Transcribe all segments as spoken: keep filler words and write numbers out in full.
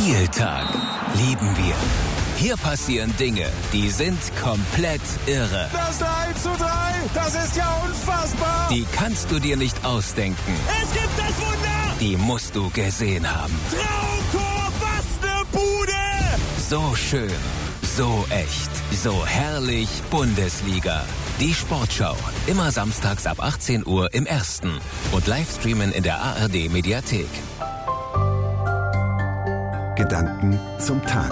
Spieltag lieben wir. Hier passieren Dinge, die sind komplett irre. Das ist eins zu drei, das ist ja unfassbar. Die kannst du dir nicht ausdenken. Es gibt das Wunder. Die musst du gesehen haben. Traumtor, was eine Bude. So schön, so echt, so herrlich Bundesliga. Die Sportschau, immer samstags ab achtzehn Uhr im Ersten und Livestreamen in der A R D-Mediathek. Gedanken zum Tag.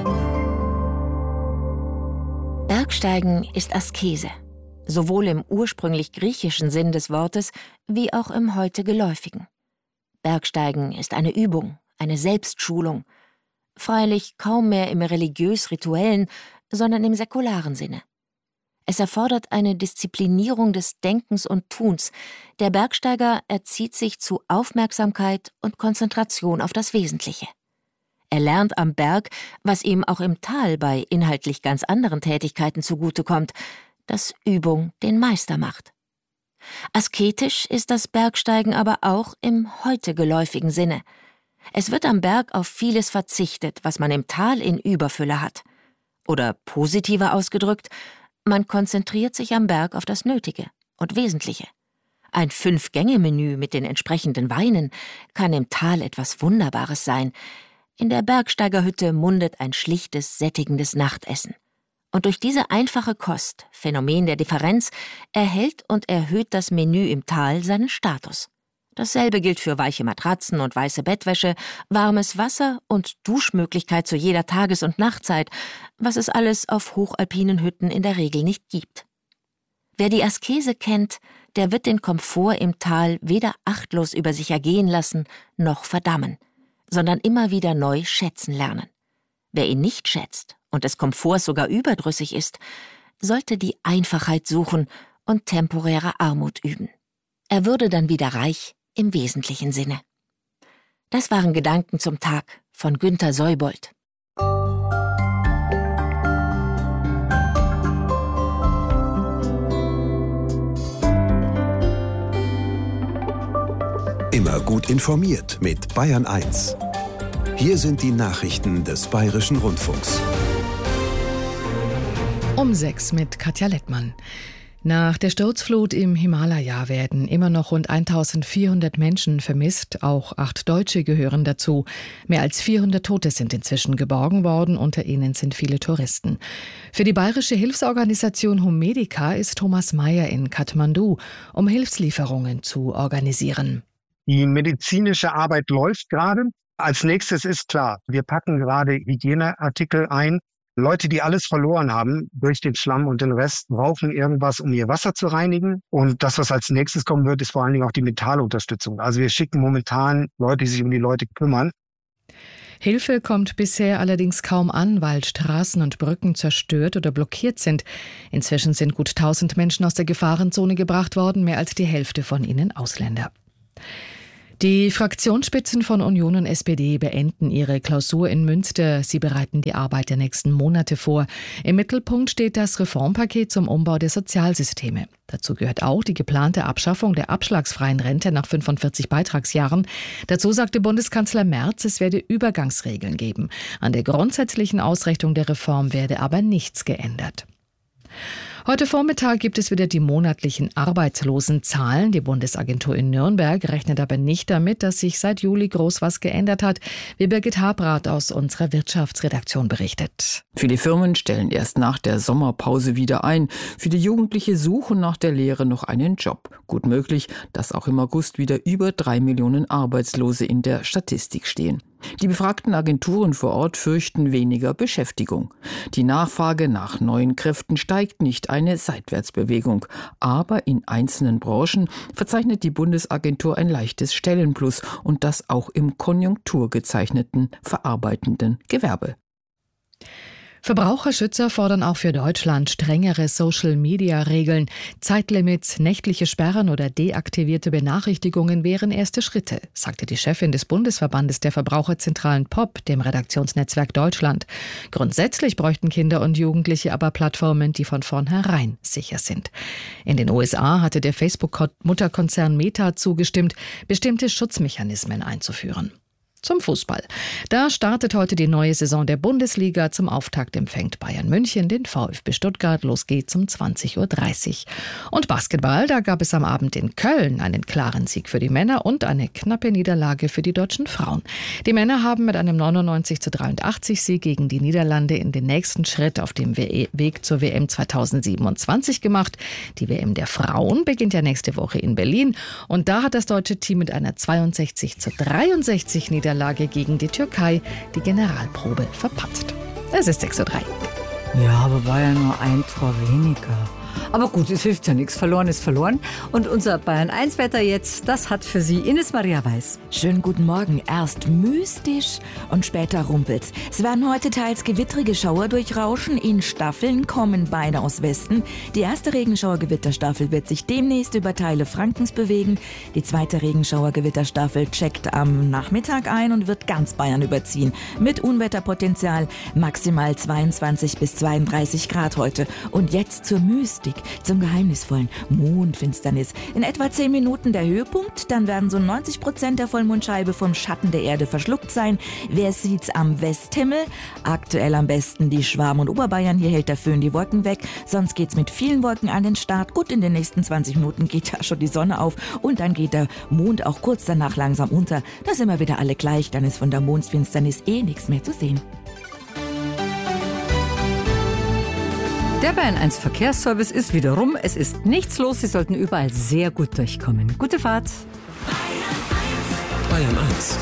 Bergsteigen ist Askese, sowohl im ursprünglich griechischen Sinn des Wortes wie auch im heute geläufigen. Bergsteigen ist eine Übung, eine Selbstschulung, freilich kaum mehr im religiös-rituellen, sondern im säkularen Sinne. Es erfordert eine Disziplinierung des Denkens und Tuns. Der Bergsteiger erzieht sich zu Aufmerksamkeit und Konzentration auf das Wesentliche. Er lernt am Berg, was ihm auch im Tal bei inhaltlich ganz anderen Tätigkeiten zugutekommt, dass Übung den Meister macht. Asketisch ist das Bergsteigen aber auch im heute geläufigen Sinne. Es wird am Berg auf vieles verzichtet, was man im Tal in Überfülle hat. Oder positiver ausgedrückt, man konzentriert sich am Berg auf das Nötige und Wesentliche. Ein Fünf-Gänge-Menü mit den entsprechenden Weinen kann im Tal etwas Wunderbares sein. In der Bergsteigerhütte mundet ein schlichtes, sättigendes Nachtessen. Und durch diese einfache Kost, Phänomen der Differenz, erhält und erhöht das Menü im Tal seinen Status. Dasselbe gilt für weiche Matratzen und weiße Bettwäsche, warmes Wasser und Duschmöglichkeit zu jeder Tages- und Nachtzeit, was es alles auf hochalpinen Hütten in der Regel nicht gibt. Wer die Askese kennt, der wird den Komfort im Tal weder achtlos über sich ergehen lassen, noch verdammen, sondern immer wieder neu schätzen lernen. Wer ihn nicht schätzt und des Komforts sogar überdrüssig ist, sollte die Einfachheit suchen und temporäre Armut üben. Er würde dann wieder reich im wesentlichen Sinne. Das waren Gedanken zum Tag von Günter Seubold. Immer gut informiert mit Bayern eins. Hier sind die Nachrichten des Bayerischen Rundfunks. Um sechs mit Katja Lettmann. Nach der Sturzflut im Himalaya werden immer noch rund eintausendvierhundert Menschen vermisst. Auch acht Deutsche gehören dazu. Mehr als vierhundert Tote sind inzwischen geborgen worden. Unter ihnen sind viele Touristen. Für die bayerische Hilfsorganisation Humedica ist Thomas Mayer in Kathmandu, um Hilfslieferungen zu organisieren. Die medizinische Arbeit läuft gerade. Als nächstes ist klar, wir packen gerade Hygieneartikel ein. Leute, die alles verloren haben durch den Schlamm und den Rest, brauchen irgendwas, um ihr Wasser zu reinigen. Und das, was als nächstes kommen wird, ist vor allen Dingen auch die Mentalunterstützung. Also wir schicken momentan Leute, die sich um die Leute kümmern. Hilfe kommt bisher allerdings kaum an, weil Straßen und Brücken zerstört oder blockiert sind. Inzwischen sind gut tausend Menschen aus der Gefahrenzone gebracht worden, mehr als die Hälfte von ihnen Ausländer. Die Fraktionsspitzen von Union und S P D beenden ihre Klausur in Münster. Sie bereiten die Arbeit der nächsten Monate vor. Im Mittelpunkt steht das Reformpaket zum Umbau der Sozialsysteme. Dazu gehört auch die geplante Abschaffung der abschlagsfreien Rente nach fünfundvierzig Beitragsjahren. Dazu sagte Bundeskanzler Merz, es werde Übergangsregeln geben. An der grundsätzlichen Ausrichtung der Reform werde aber nichts geändert. Heute Vormittag gibt es wieder die monatlichen Arbeitslosenzahlen. Die Bundesagentur in Nürnberg rechnet aber nicht damit, dass sich seit Juli groß was geändert hat, wie Birgit Habrath aus unserer Wirtschaftsredaktion berichtet. Viele Firmen stellen erst nach der Sommerpause wieder ein. Viele Jugendliche suchen nach der Lehre noch einen Job. Gut möglich, dass auch im August wieder über drei Millionen Arbeitslose in der Statistik stehen. Die befragten Agenturen vor Ort fürchten weniger Beschäftigung. Die Nachfrage nach neuen Kräften steigt nicht, eine Seitwärtsbewegung. Aber in einzelnen Branchen verzeichnet die Bundesagentur ein leichtes Stellenplus und das auch im konjunkturgezeichneten verarbeitenden Gewerbe. Verbraucherschützer fordern auch für Deutschland strengere Social-Media-Regeln. Zeitlimits, nächtliche Sperren oder deaktivierte Benachrichtigungen wären erste Schritte, sagte die Chefin des Bundesverbandes der Verbraucherzentralen P O P, dem Redaktionsnetzwerk Deutschland. Grundsätzlich bräuchten Kinder und Jugendliche aber Plattformen, die von vornherein sicher sind. In den U S A hatte der Facebook-Mutterkonzern Meta zugestimmt, bestimmte Schutzmechanismen einzuführen. Zum Fußball. Da startet heute die neue Saison der Bundesliga. Zum Auftakt empfängt Bayern München den VfB Stuttgart. Los geht's um zwanzig Uhr dreißig. Und Basketball, da gab es am Abend in Köln einen klaren Sieg für die Männer und eine knappe Niederlage für die deutschen Frauen. Die Männer haben mit einem neunundneunzig zu dreiundachtzig Sieg gegen die Niederlande in den nächsten Schritt auf dem Weg zur W M zweitausendsiebenundzwanzig gemacht. Die W M der Frauen beginnt ja nächste Woche in Berlin. Und da hat das deutsche Team mit einer zweiundsechzig zu dreiundsechzig Niederlage Lage gegen die Türkei die Generalprobe verpatzt. Es ist sechs Uhr drei. Ja, aber war ja nur ein Tor weniger. Aber gut, es hilft ja nichts. Verloren ist verloren. Und unser Bayern eins Wetter jetzt, das hat für Sie Ines Maria Weiß. Schönen guten Morgen. Erst mystisch und später rumpelt's. Es werden heute teils gewittrige Schauer durchrauschen. In Staffeln kommen beide aus Westen. Die erste Regenschauer-Gewitterstaffel wird sich demnächst über Teile Frankens bewegen. Die zweite Regenschauer-Gewitterstaffel checkt am Nachmittag ein und wird ganz Bayern überziehen. Mit Unwetterpotenzial maximal zweiundzwanzig bis zweiunddreißig Grad heute. Und jetzt zur Mystik. Zum geheimnisvollen Mondfinsternis. In etwa zehn Minuten der Höhepunkt, dann werden so neunzig Prozent der Vollmondscheibe vom Schatten der Erde verschluckt sein. Wer sieht's am Westhimmel? Aktuell am besten die Schwarm- und Oberbayern. Hier hält der Föhn die Wolken weg. Sonst geht's mit vielen Wolken an den Start. Gut, in den nächsten zwanzig Minuten geht ja schon die Sonne auf und dann geht der Mond auch kurz danach langsam unter. Da sind wir wieder alle gleich. Dann ist von der Mondfinsternis eh nichts mehr zu sehen. Der Bayern eins Verkehrsservice ist wieder rum. Es ist nichts los. Sie sollten überall sehr gut durchkommen. Gute Fahrt. Bayern eins.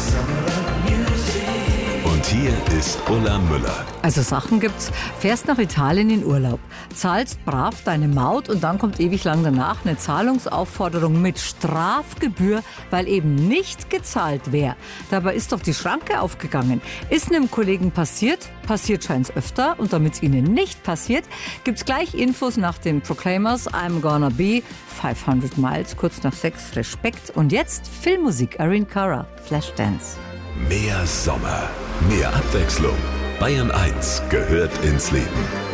Und hier ist Ulla Müller. Also Sachen gibt's. Fährst nach Italien in Urlaub, zahlst brav deine Maut und dann kommt ewig lang danach eine Zahlungsaufforderung mit Strafgebühr, weil eben nicht gezahlt wäre. Dabei ist doch die Schranke aufgegangen. Ist einem Kollegen passiert, passiert scheint's öfter und damit es Ihnen nicht passiert, gibt's gleich Infos nach den Proclaimers I'm Gonna Be, fünfhundert Miles, kurz nach sechs, Respekt. Und jetzt Filmmusik, Irene Cara, Flashdance. Mehr Sommer, mehr Abwechslung. Bayern eins gehört ins Leben.